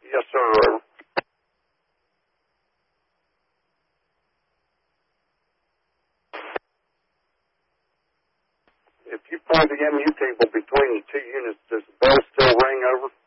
Yes, sir. If you play the MU cable between the two units, does the bell still ring over?